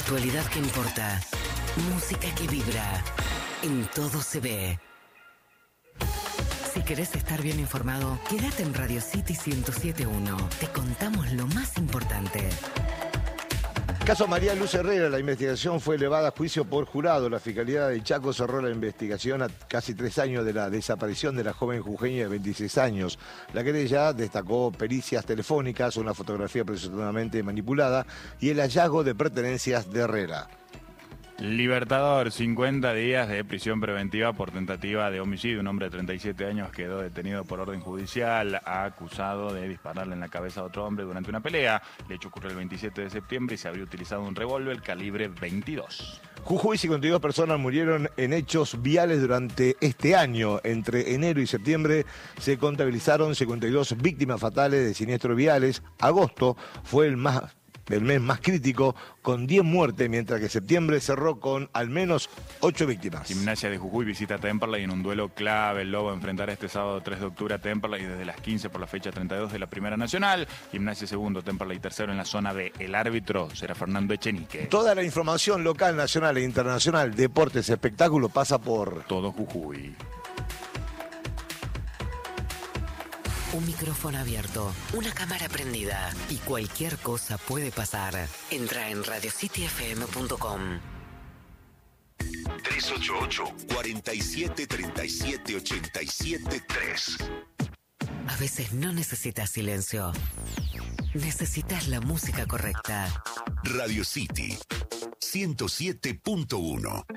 actualidad que importa. Música que vibra. En Todo se ve. Si querés estar bien informado, quédate en Radio City 107.1. Te contamos lo más importante. Caso María Luz Herrera, la investigación fue elevada a juicio por jurado. La Fiscalía de Chaco cerró la investigación a casi 3 años de la desaparición de la joven jujeña de 26 años. La querella destacó pericias telefónicas, una fotografía presuntamente manipulada y el hallazgo de pertenencias de Herrera. Libertador, 50 días de prisión preventiva por tentativa de homicidio. Un hombre de 37 años quedó detenido por orden judicial, acusado de dispararle en la cabeza a otro hombre durante una pelea. El hecho ocurrió el 27 de septiembre y se habría utilizado un revólver calibre 22. Jujuy, 52 personas murieron en hechos viales durante este año. Entre enero y septiembre se contabilizaron 52 víctimas fatales de siniestros viales. Agosto fue el mes más crítico, con 10 muertes, mientras que septiembre cerró con al menos 8 víctimas. Gimnasia de Jujuy visita Temperley en un duelo clave. El Lobo enfrentará este sábado 3 de octubre a Temperley desde las 15 por la fecha 32 de la Primera Nacional. Gimnasia segundo, Temperley tercero en la zona B. El árbitro será Fernando Echenique. Toda la información local, nacional e internacional, deportes, espectáculos, pasa por Todo Jujuy. Un micrófono abierto, una cámara prendida y cualquier cosa puede pasar. Entra en radiocityfm.com. 388-4737-87-3. A veces no necesitas silencio. Necesitas la música correcta. Radio City 107.1.